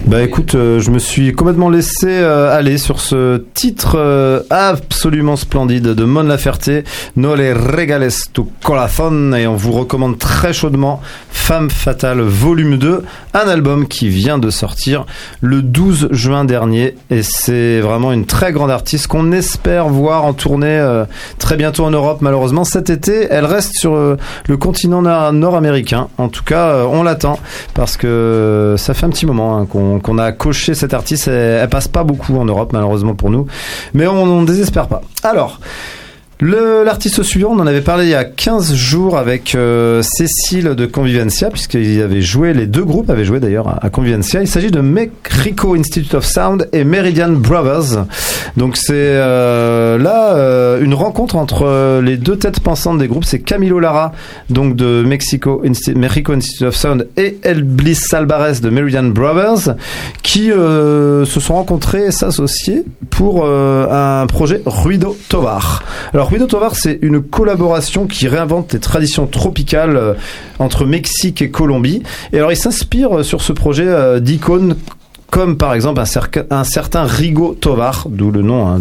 Bah écoute, je me suis complètement laissé aller sur ce titre absolument splendide de Mon Laferte, No le regales tu corazón, et on vous recommande très chaudement Femme Fatale Volume 2, un album qui vient de sortir le 12 juin dernier, et c'est vraiment une très grande artiste qu'on espère voir en tournée très bientôt en Europe. Malheureusement cet été, elle reste sur le continent nord-américain. En tout cas, on l'attend parce que ça fait un petit moment qu'on a coché cette artiste. Elle passe pas beaucoup en Europe, malheureusement pour nous, mais on désespère pas. Alors, l'artiste suivant, on en avait parlé il y a 15 jours avec Cécile de Convivencia, puisqu'ils avaient joué, les deux groupes avaient joué d'ailleurs à Convivencia. Il s'agit de Mexico Institute of Sound et Meridian Brothers. Donc c'est une rencontre entre les deux têtes pensantes des groupes. C'est Camilo Lara, donc de Mexico Institute of Sound, et El Bliss Alvarez de Meridian Brothers, qui se sont rencontrés et s'associés pour un projet Ruido Tovar. Alors Ruido Tovar, c'est une collaboration qui réinvente les traditions tropicales entre Mexique et Colombie. Et alors, il s'inspire sur ce projet d'icônes comme par exemple un certain Rigo Tovar, d'où le nom